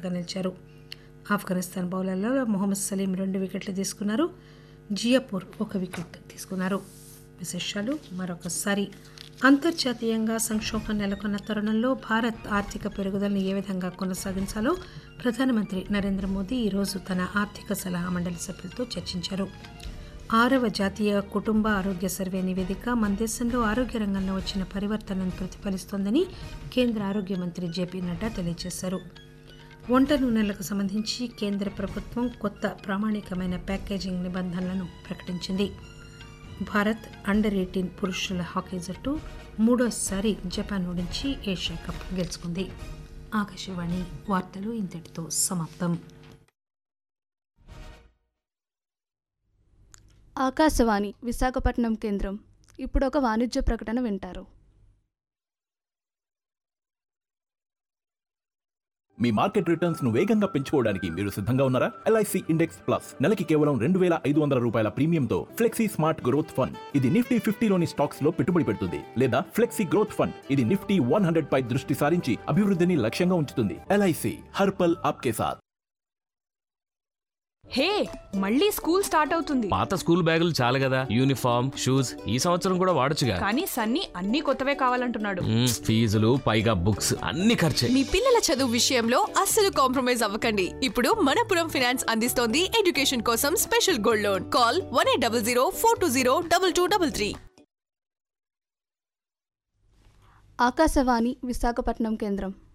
బ్యాటర్గా నిలిచారు. ఆఫ్ఘనిస్తాన్ బౌలర్లలో మొహమ్మద్ సలీం 2 వికెట్లు తీసుకున్నారు. జియాపూర్ 1 వికెట్ తీసుకున్నారు. విశేషాలు మరొకసారి. అంతర్జాతీయంగా సంక్షోభం నెలకొన్న తరుణంలో భారత్ ఆర్థిక పెరుగుదలను ఏ విధంగా కొనసాగించాలో ప్రధానమంత్రి నరేంద్ర మోదీ ఈరోజు తన ఆర్థిక సలహా మండలి సభ్యులతో చర్చించారు. 6వ జాతీయ కుటుంబ ఆరోగ్య సర్వే నివేదిక మన దేశంలో ఆరోగ్య రంగంలో వచ్చిన పరివర్తనను ప్రతిఫలిస్తోందని కేంద్ర ఆరోగ్య మంత్రి జేపీ నడ్డా తెలియజేశారు. వంట నూనెలకు సంబంధించి కేంద్ర ప్రభుత్వం కొత్త ప్రామాణికమైన ప్యాకేజింగ్ నిబంధనలను ప్రకటించింది. భారత్ అండర్-18 పురుషుల హాకీ జట్టు 3వసారి జపాన్ ఓడించి ఏషియా కప్ గెలుచుకుంది. ఆకాశవాణి వార్తలు ఇంతటితో సమాప్తం. ఆకాశవాణి విశాఖపట్నం కేంద్రం. ఇప్పుడు ఒక వాణిజ్య ప్రకటన వింటారు. మీ మార్కెట్ రిటర్న్స్ ను వేగంగా పెంచుకోవడానికి మీరు సిద్ధంగా ఉన్నారా? LIC ఇండెక్స్ ప్లస్ నెలకి కేవలం ₹2,500 ప్రీమియంతో ఫ్లెక్సీ స్మార్ట్ గ్రోత్ ఫండ్. ఇది నిఫ్టీ 50లోని స్టాక్స్ లో పెట్టుబడి పెడుతుంది. లేదా ఫ్లెక్సీ గ్రోత్ ఫండ్, ఇది నిఫ్టీ 100 పై దృష్టి సారించి అభివృద్ధిని లక్ష్యంగా ఉంచుతుంది. LIC హర్ పల్ ఆప్కే సాథ్. హే, మళ్ళీ స్కూల్ స్టార్ట్ అవుతుంది. పాత స్కూల్ బ్యాగులు చాలు కదా, యూనిఫామ్ షూస్ ఈ సంవత్సరం కూడా వాడొచ్చుగా. కానీ సన్నీ అన్ని కొత్తవే కావాలంటున్నాడు. ఫీజులు పైగా బుక్స్ అన్ని ఖర్చే. మీ పిల్లల చదువు విషయంలో అస్సలు కాంప్రమైజ్ అవ్వకండి. ఇప్పుడు మనపురం ఫైనాన్స్ అందిస్తోంది ఎడ్యుకేషన్ కోసం special gold loan. Call 1800 420 2233. Akashvani Visakhapatnam కేంద్రం.